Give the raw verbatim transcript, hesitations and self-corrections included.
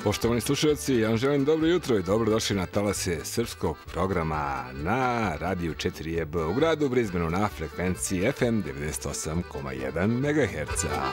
Poštovani slušalci, ja vam želim dobro jutro i dobrodošli na talase srpskog programa na radiju četiri E B u gradu Brisbaneu na frekvenciji F M devedeset osam zarez jedan megaherca.